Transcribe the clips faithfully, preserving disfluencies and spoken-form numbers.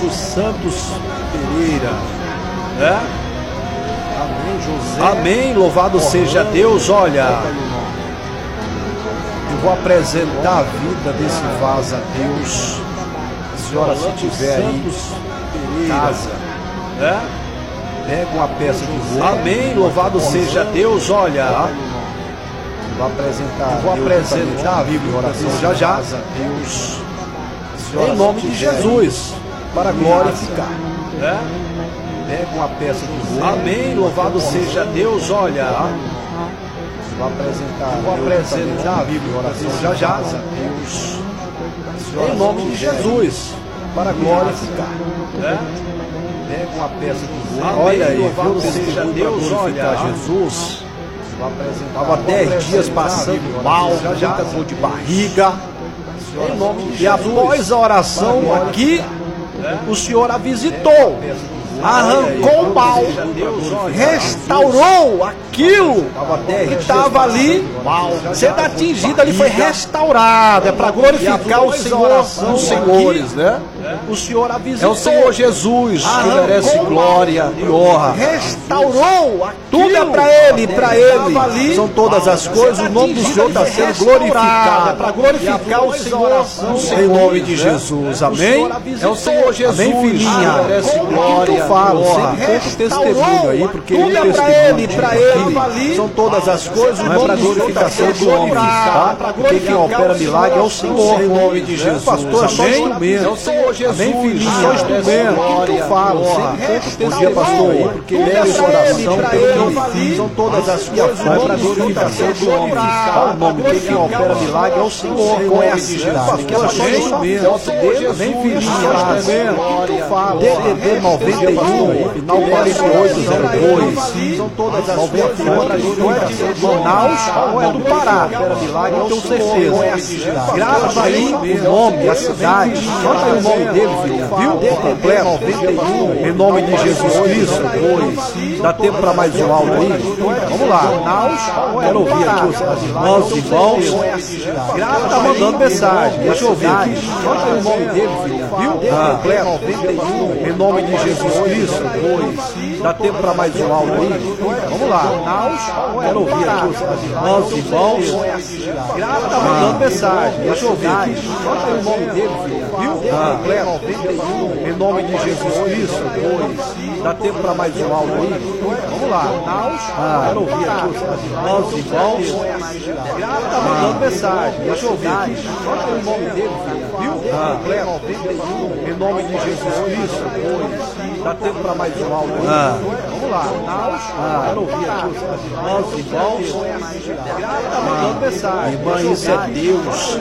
dos Santos Pereira. É? Amém, José. Amém, louvado Orlando, seja Deus. Olha, eu vou apresentar a vida desse vaso a Deus. A senhora, se tiver aí em casa, é? Pega uma peça de roupa. Amém, louvado seja Deus. Olha, eu vou apresentar, eu vou apresentar a Bíblia em oração já já. Deus, em nome de Jesus, para glorificar. É? Pega uma peça de roupa. Amém, louvado seja Deus. Olha, eu vou apresentar, eu vou apresentar a Bíblia em oração já já. Deus, em nome de Jesus, para glorificar. É? Pega uma peça de roupa. Olha aí, louvado seja Deus. Olha, Jesus. Estava dez dias passando mal, muita dor de barriga. Em nome de Jesus. E após a oração aqui, o Senhor a visitou, arrancou o mal, restaurou aquilo que estava ali sendo atingido, ali foi restaurado. É para glorificar o Senhor dos senhores, né? O Senhor a visitou. É o Senhor Jesus que merece glória e honra. Restaurou aquilo. Tudo é para Ele, para Ele. São todas as coisas. O nome do Senhor está sendo glorificado. É para glorificar o Senhor dos senhores. Em nome de Jesus. Amém. É o Senhor Jesus. Amém, filhinha. Merece glória. Eu falo, sempre conto testemunho aí, porque tudo é para Ele, para Ele. São todas as coisas. Não é para glorificação do homem, tá? Porque quem opera milagre é o Senhor. Em nome de Jesus. Pastor, é só instrumento. É o Senhor Jesus. Amém, filhinho, só instrumento. O que eu falo? Sempre bom dia, pastor, aí, porque leve o coração pelo que eu fiz. São todas as coisas. Não é para glorificação do homem. Fala o nome, porque quem opera milagre é o Senhor. Com essa cidade. Pastor, é só instrumento. É o Senhor Jesus. Amém, filhinho, só instrumento. O que eu falo? D D D noventa e um, final quarenta e oito zero dois. São todas as coisas. Não é para glorificação de Manaus ou é do Pará? Eu tenho certeza. Grava aí o nome, a cidade. Bota aí o nome dele, filho. Viu? Completo. Em nome de Jesus Cristo. Dois. Dá tempo para mais um áudio aí? Vamos lá. Quero ouvir aqui os irmãos, irmãos. Grava, tá mandando mensagem. Deixa eu ouvir aqui. Bota aí o nome dele, filho. Viu? Completo. Em nome de Jesus Cristo. Dois. Dá tempo para mais um áudio aí? Vamos lá. Quero ouvir aqui os irmãos, irmãos. Grava, tá mandando mensagem. Deixa eu ouvir aqui. Bota aí o nome dele, filho. Viu? Completo. Em nome de Jesus Cristo. Dois. Dá tempo para mais um áudio aí? Vamos lá. Ah, quero ouvir aqui os irmãos, irmãos. Grava, tá mandando mensagem. Deixa eu ouvir aqui. Bota aí o nome dele, filho. Viu? Completo. Em nome de Jesus Cristo. Dois. Dá tempo para mais um áudio aí? Vamos lá. Ah, quero ouvir aqui os irmãos, irmãos. Grava, tá mandando mensagem. Irmã, isso é Deus.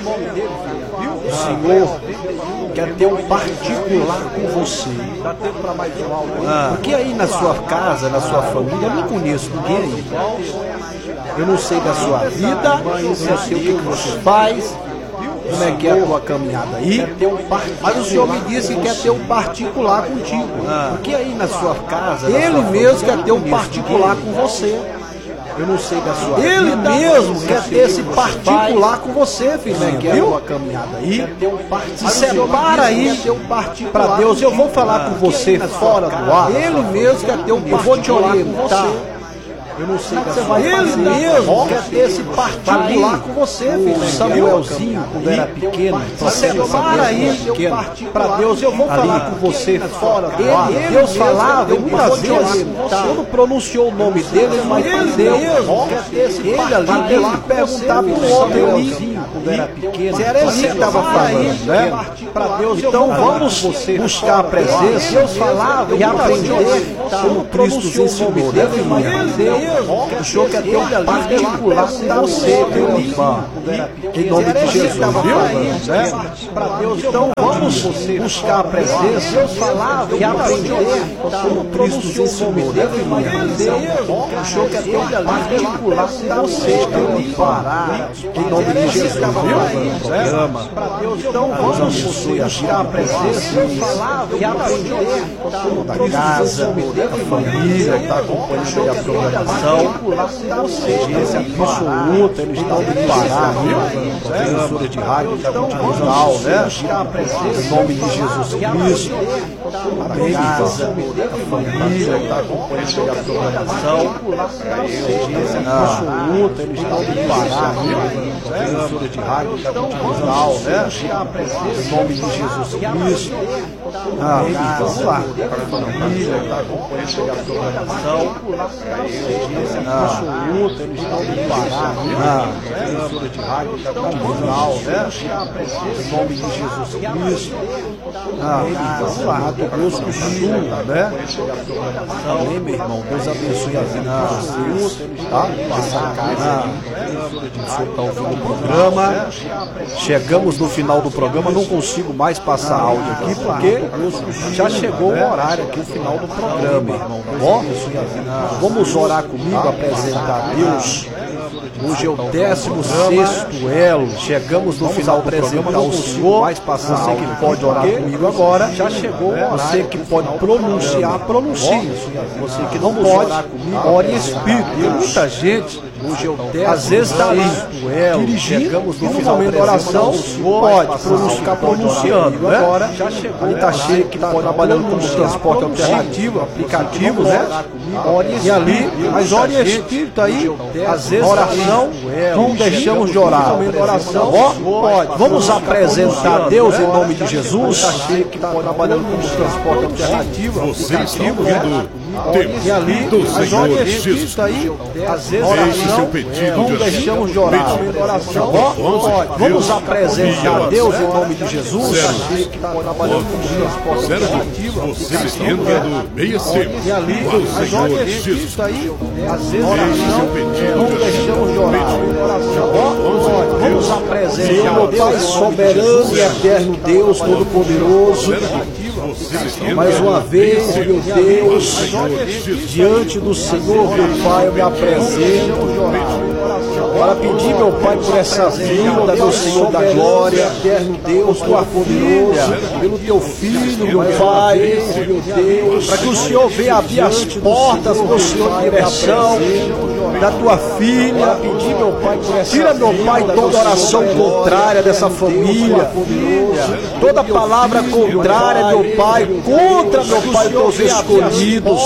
O Senhor quer ter um particular com você. Dá tempo para mais um áudio. Ah, porque aí na sua casa, na sua família, eu não conheço ninguém aí. Eu não sei da sua vida, eu não sei o que você faz, como é que é a tua caminhada aí. Mas o Senhor me disse que quer ter um particular contigo. Porque aí na sua casa, Ele mesmo quer ter um particular com você. Eu não sei da sua Ele vida, mesmo quer ter esse particular com você, filho. Que é a tua caminhada aí. Se separa aí para Deus. Eu vou falar com você fora do ar. Ele mesmo quer ter um particular. Eu vou te orientar. Eu não sei da sua Ele mesmo quer ter esse particular com você, filho. O Samuelzinho, quando era pequeno, se separa aí para Deus. Eu vou falar com você fora do ar. Deus falava muitas vezes, quando pronunciou o nome dele, ele não entendeu. Ele ali, ele perguntava para o outro ali, quando era pequeno, se era ele que estava falando, né? Para Deus. Então vamos buscar a presença. Deus falava e aprender como Cristo ensinou. Ele não entendeu. O Senhor quer ter um particular com você, meu irmão. Em nome de Jesus, viu? Então vamos buscar a presença. Deus falava e aprender como Cristo ensinou. Ele não entendeu. O Senhor quer ter um particular com você, meu irmão. Em nome de Jesus, programa. Então vamos buscar a presença e aprender da casa, da família que está acompanhando a programação. Audiência absoluta, eles estão de parar, emissora de rádio que está multicanal, né? Em nome de Jesus Cristo. Amém. Casa, da família que está acompanhando a programação. Audiência absoluta, eles estão de parar, emissora de rádio que está multicanal, né? Em nome de Jesus Cristo. Amém. Vamos lá. Família que está acompanhando a programação. Audiência absoluta, eles estão de parar, emissora de rádio que está multicanal, né? Em nome de Jesus Cristo. Amém. Vamos lá. Mato Grosso do Sul, né? Amém, meu irmão. Deus abençoe a vida de vocês, tá? Essa casa que você está ouvindo o programa. Chegamos no final do programa, não consigo mais passar áudio aqui, porque já chegou o horário aqui, o final do programa, irmão. Ó, vamos orar comigo, apresentar a Deus. Hoje é o décimo sexto elo. Chegamos no final do programa, não consigo mais passar. Você que pode orar comigo agora, já chegou. Você que pode pronunciar, pronuncie. Você que não pode, ore em espírito. Tem muita gente, hoje é o décimo, às vezes está ali dirigindo e no momento da oração pode pronunciar, pronunciando, né? Agora já chegou. Aí está cheio que está trabalhando com transporte alternativo, aplicativo, né? E ali, mas ore em espírito aí, às vezes oração, não deixamos de orar. Ó, pode. Vamos apresentar a Deus em nome de Jesus. Está cheio que está trabalhando com transporte alternativo, aplicativo, né? E ali, mas ore em espírito aí, às vezes oração, não deixamos de orar. Ó, pode. Vamos apresentar a Deus em nome de Jesus. Está cheio que está trabalhando com transporte alternativo, aplicativo, né? E ali, mas ore em espírito aí, às vezes oração, não deixamos de orar. Vamos apresentar ao Pai soberano e eterno Deus Todo-Poderoso. Mais uma vez, meu Deus, diante do Senhor, meu Pai, eu me apresento para pedir, meu Pai, por essa vida, meu Senhor da glória, eterno Deus, tua poderoso, pelo teu Filho, meu Pai, meu Deus, para que o Senhor venha abrir as portas, meu Senhor, de direção da tua filha, pedir, meu Pai, por essa tira, meu Pai, toda oração contrária dessa família, toda palavra contrária, meu Pai, contra, meu Pai, teus escolhidos,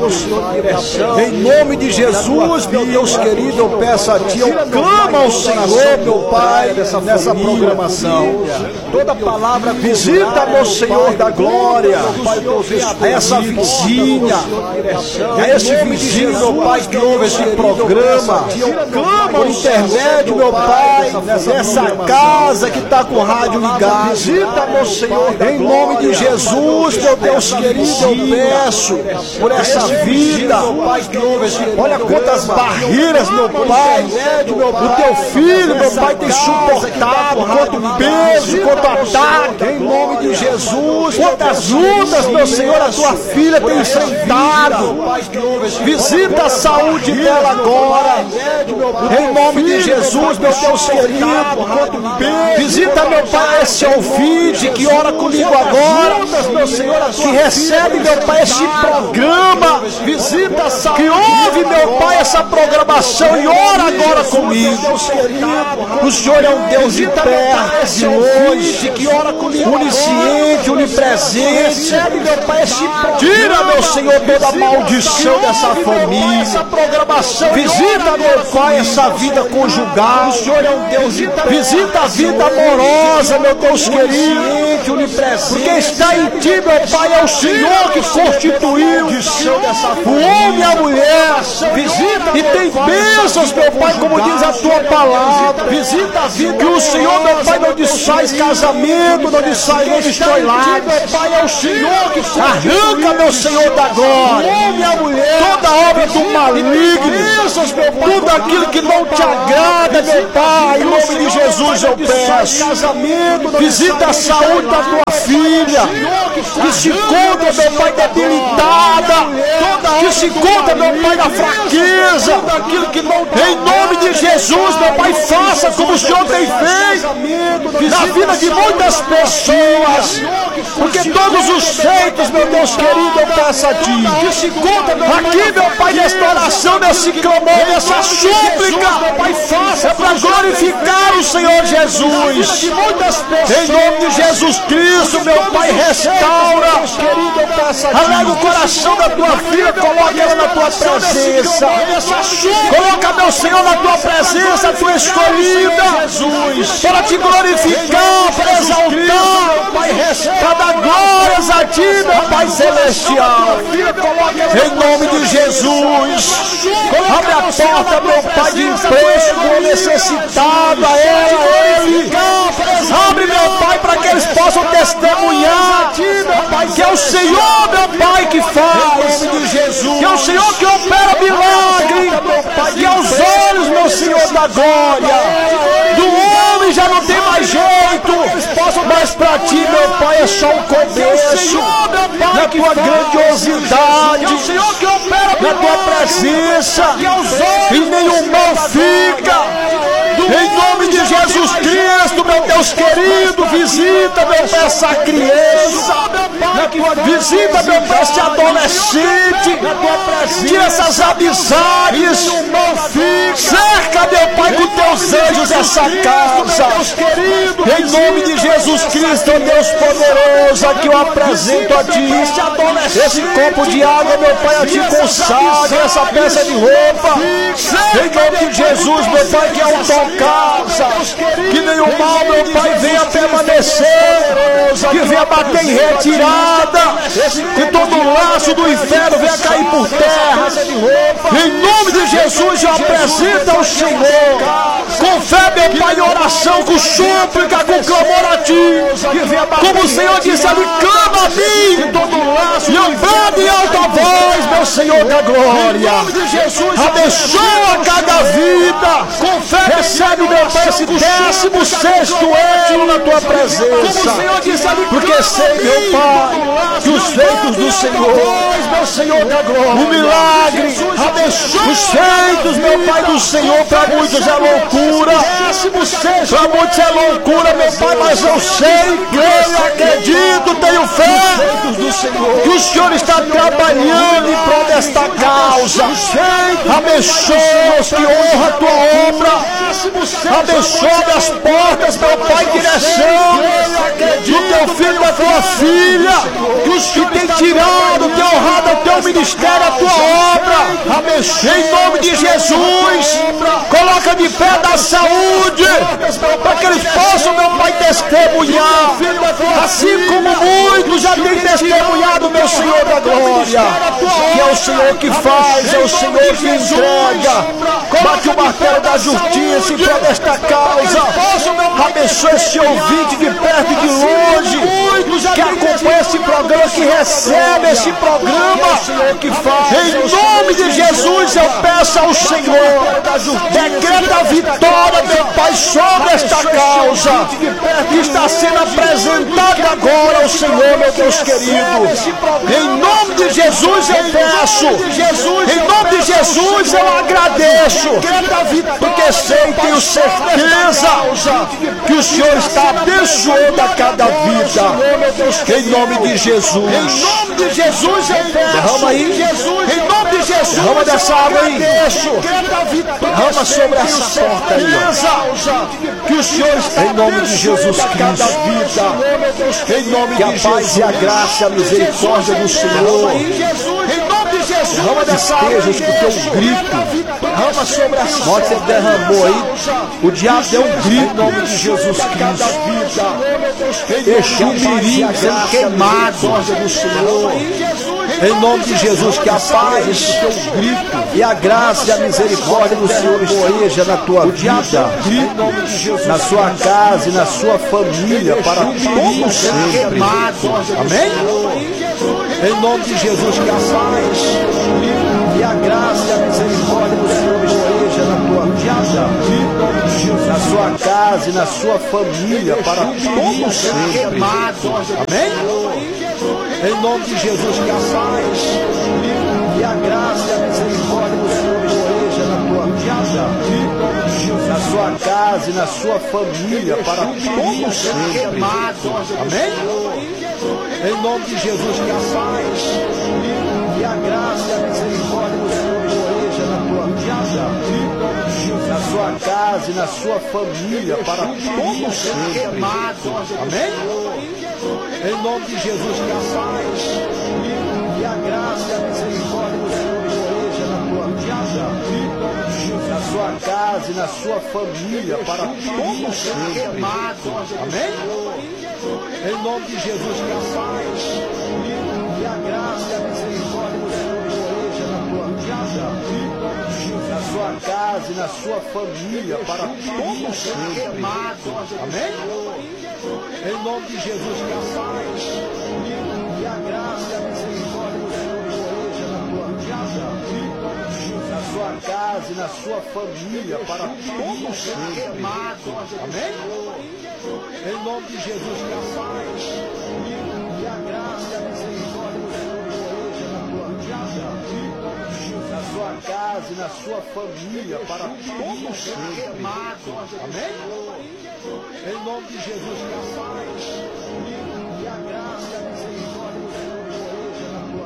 em nome de Jesus, meu Deus querido, eu peço a Ti, eu clamo ao Senhor, meu Pai, nessa programação, toda palavra visita, meu Senhor da glória, a essa vizinha, a esse vizinho, meu Pai, que ouve esse programa, eu clamo por intermédio, meu Pai, nessa casa que está com o rádio ligado, visita, meu Senhor, em nome de Jesus, meu Deus querido, eu peço por essa vida, olha quantas barreiras, meu Pai, o teu filho, meu Pai, tem suportado, quanto peso, quanto ataque, em nome de Jesus, quantas lutas, meu Senhor, a tua filha tem enfrentado, visita a saúde dela agora, em nome de Jesus, meu Deus querido, visita, meu Pai, esse ouvinte que ora comigo agora, meu Senhor, que recebe, meu Pai, esse programa, visita a saúde, que ouve, meu Pai, essa programação e ora agora comigo. O Senhor é um Deus de perto, de longe, que ora comigo, onisciente, onipresente. Tira, meu Senhor, toda a maldição dessa família. Visita, meu Pai, essa vida conjugal. O Senhor é um Deus de perto. Visita a vida amorosa, meu Deus querido. Porque está em Ti, meu Pai, é o Senhor que constituiu o homem e a mulher. Visita e tem bênçãos, meu Pai, como diz a Tua palavra. Visita a vida. Que o Senhor, meu Pai, não desfaz casamento, não desfaz, não destrói lares. Meu Pai, é o Senhor que arranca, meu Senhor da glória, o homem e a mulher, toda obra do maligno, tudo aquilo que não te agrada, meu Pai, em nome de Jesus eu peço. Visita a saúde visita a tua filha, que se encontra, meu Pai, debilitada, que se encontra, meu Pai, na fraqueza. Em nome de Jesus, meu Pai, faça como o Senhor tem feito na vida de muitas pessoas, porque todos os feitos, meu Deus querido, eu peço a Ti. Aqui, meu Pai, nesta oração, nesse clamor, nessa súplica, é para glorificar o Senhor Jesus. Em nome de Jesus Cristo, meu Pai, restaura, alega o coração da tua filha, coloca ela na tua presença. Coloca, meu Senhor, na tua presença, a tua escolhida, Jesus, para te glorificar, para exaltar, para dar glórias a Ti, meu Pai celestial. Em nome de Jesus, abre a porta, meu Pai, de emprego necessitado a ela, a ele. Abre, meu Pai, para que eles possam testemunhar que é o Senhor, meu Pai, que faz, que é o Senhor que opera milagre, que aos olhos, meu Senhor, da glória do homem já não tem mais jeito, mas para Ti, meu Pai, é só um começo na Tua grandiosidade, na Tua presença, e nenhum mal fica. Em nome de Jesus Cristo, meu Deus querido, visita, meu Pai, essa criança, visita, meu Pai, esse adolescente, tira essas amizades, cerca, meu Pai, com Teus anjos essa casa. Em nome de Jesus Cristo, Deus poderoso, aqui eu apresento a Ti esse copo de água, meu Pai, a Ti consagra essa peça de roupa. Em nome de Jesus, meu Pai, que é um casa, que nenhum mal, meu Pai, venha permanecer, que venha bater em retirada, que todo laço do inferno venha cair por terra. Em nome de Jesus, eu apresento ao Senhor, com fé, meu Pai, em oração, com súplica, com clamor a Ti, como o Senhor disse ali, clama a mim, e eu brado em alta voz, meu Senhor da glória. Abençoa cada vida, com fé, recebe, meu Pai, esse décimo sexto ano na Tua presença, porque sei, meu Pai, que os feitos do Senhor, o milagre, os feitos, meu Pai, do Senhor, para muitos é loucura, para muitos é loucura, meu Pai, mas eu sei, creio, acredito, tenho fé, que o Senhor está trabalhando em prol desta causa. Abençoa os que honram a Tua obra, abençoa as portas, meu Pai, em direção do Teu filho e da Tua filha, que os que têm tirado, têm honrado o Teu ministério, a Tua obra, abençoa em nome de Jesus, coloca de pé da saúde, para que eles possam, meu Pai, testemunhar, assim como muitos já têm testemunhado, meu Senhor da glória, que é o Senhor que faz, é o Senhor que entrega, bate o martelo da justiça em prol desta causa. Abençoa esse ouvinte de perto e de longe, que acompanha esse programa, que recebe esse programa. Em nome de Jesus, eu peço ao Senhor, decreta a vitória, meu Pai, sobre esta causa que está sendo apresentada agora ao Senhor, meu Deus querido. Em nome de Jesus eu peço, em nome de Jesus eu agradeço, porque sei e tenho certeza que o Senhor está abençoando a cada vida. Em nome de Jesus. Em nome de Jesus eu peço. Derrama aí. Em nome de Jesus. Derrama dessa água aí. Derrama sobre essa porta aí. Que o Senhor está em nome de Jesus Cristo. Em nome de Jesus. Que a paz e a graça e a misericórdia do Senhor. Em nome de Jesus. Derrama dessa água. Escutei um grito. Derrama sobre essa porta. Você derramou aí. O diabo deu um grito. Em nome de Jesus Cristo. Exu mirim sendo queimado. Em nome de Jesus, que a paz, esse teu grito, e a graça e a misericórdia do Senhor esteja na tua vida, na sua casa e na sua família, para todo sempre. Amém? Em nome de Jesus, que a paz e a graça e a misericórdia do Senhor esteja na tua vida. na sua casa e na sua família, para todo sempre. Amém? Em nome de Jesus, que a paz e a graça e a misericórdia do Senhor esteja na tua vida, na sua casa e na sua família, para todo sempre. Amém? Em nome de Jesus, que a paz e a graça e a misericórdia do Senhor esteja na tua vida, na sua casa e na sua família, para todo sempre. Amém? Em nome de Jesus, que a paz e a graça e a misericórdia do Senhor esteja na tua vida, na sua casa e na sua família, para todo sempre. Amém? Em nome de Jesus, que a paz e a graça e a misericórdia do Senhor esteja na tua vida, na sua casa e na sua família, para todo sempre. Amém? Em nome de Jesus, que a paz e a graça e a misericórdia do Senhor esteja na tua vida, na sua casa e na sua família, para todo sempre. Amém? Em nome de Jesus, que a paz e a graça e a misericórdia do Senhor esteja na tua vida, na sua casa e na sua família, para todo sempre. Amém? Em nome de Jesus, que a paz e a graça e a misericórdia do Senhor esteja na tua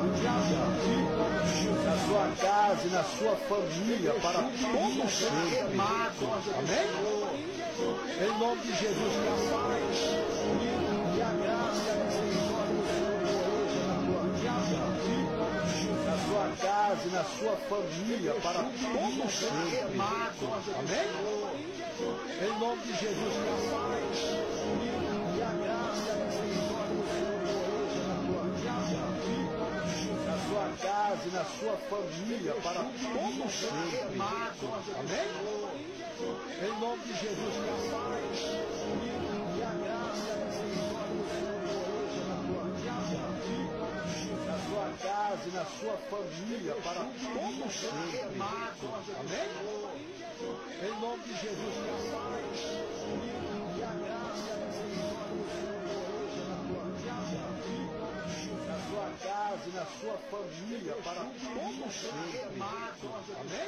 vida, na sua casa e na sua família, para todo sempre. Amém? Em nome de Jesus, que a paz e a graça e a misericórdia do Senhor esteja na tua vida, na sua casa e na sua família, para todo sempre. Amém? Em nome de Jesus, que a paz e a graça e a misericórdia do Senhor esteja na tua vida, na sua casa e na sua família, para todo sempre. Amém? Em nome de Jesus, que a paz e a graça e a misericórdia do Senhor esteja na tua vida, na sua casa e na sua família, para todo sempre. Amém? Em nome de Jesus, que a paz e a graça e a misericórdia do Senhor esteja na tua vida, na sua casa e na sua família, para todo sempre. Amém?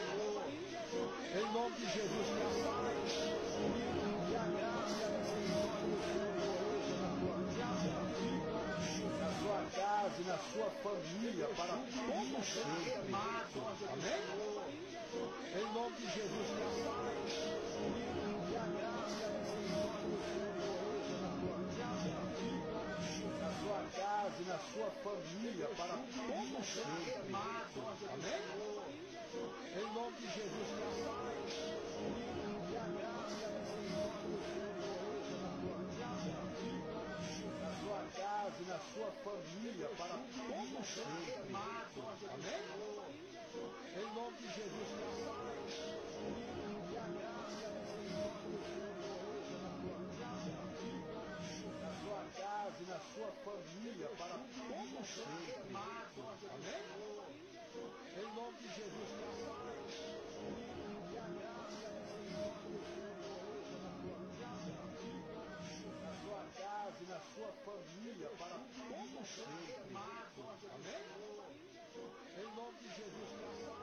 Em nome de Jesus, que a paz e a graça e a misericórdia do Senhor esteja na tua vida, na sua casa e na sua família, para todo sempre. Amém? Em nome de Jesus, que a paz e a graça e a misericórdia do Senhor esteja na tua vida, na sua casa e na sua família, para todo sempre. Amém? Em nome de Jesus, que a paz e a graça e a misericórdia do Senhor esteja na tua vida, na sua casa e na sua família, para todo sempre. Amém? Em nome de Jesus, que a paz e a graça e a misericórdia do Senhor esteja na tua vida, na sua casa e na sua família, para todo sempre. Amém? Em nome de Jesus, que a paz e a graça e a misericórdia do Senhor esteja na tua vida, na sua casa e na sua família, para todo sempre. Amém? Em nome de Jesus, que a paz